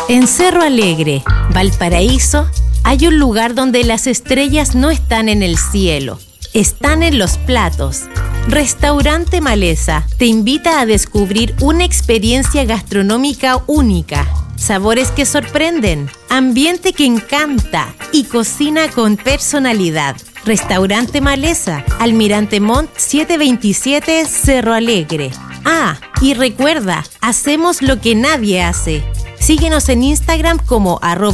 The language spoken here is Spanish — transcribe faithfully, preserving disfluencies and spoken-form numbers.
En Cerro Alegre, Valparaíso, hay un lugar donde las estrellas no están en el cielo, están en los platos. Restaurante Maleza te invita a descubrir una experiencia gastronómica única, sabores que sorprenden, ambiente que encanta y cocina con personalidad. Restaurante Maleza, Almirante Montt setecientos veintisiete, Cerro Alegre. Ah, y recuerda, hacemos lo que nadie hace. Síguenos en Instagram como arroba